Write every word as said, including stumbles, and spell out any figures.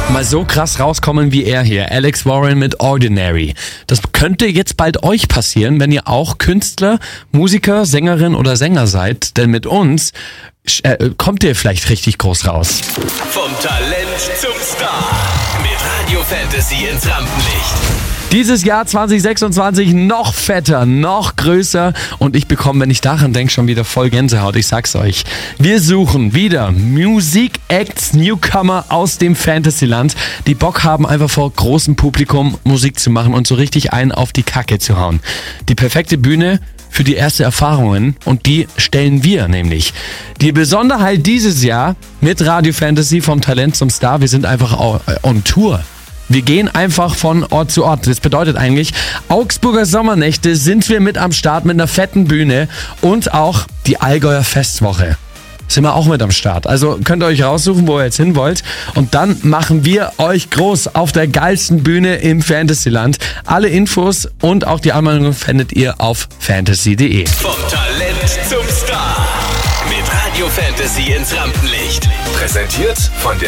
Mal so krass rauskommen wie er hier, Alex Warren mit Ordinary. Das könnte jetzt bald euch passieren, wenn ihr auch Künstler, Musiker, Sängerin oder Sänger seid, denn mit uns äh, kommt ihr vielleicht richtig groß raus. Vom Talent zum Star mit Radio Fantasy ins Rampenlicht. Dieses Jahr zwanzig sechsundzwanzig noch fetter, noch größer und ich bekomme, wenn ich daran denke, schon wieder voll Gänsehaut, ich sag's euch. Wir suchen wieder Musik-Acts, Newcomer aus dem Fantasyland, die Bock haben, einfach vor großem Publikum Musik zu machen und so richtig einen auf die Kacke zu hauen. Die perfekte Bühne für die erste Erfahrungen und die stellen wir nämlich. Die Besonderheit dieses Jahr mit Radio Fantasy vom Talent zum Star, wir sind einfach on Tour. Wir gehen einfach von Ort zu Ort. Das bedeutet eigentlich, Augsburger Sommernächte sind wir mit am Start mit einer fetten Bühne und auch die Allgäuer Festwoche sind wir auch mit am Start. Also könnt ihr euch raussuchen, wo ihr jetzt hin wollt und dann machen wir euch groß auf der geilsten Bühne im Fantasyland. Alle Infos und auch die Anmeldung findet ihr auf fantasy punkt de. Vom Talent zum Star mit Radio Fantasy ins Rampenlicht. Präsentiert von der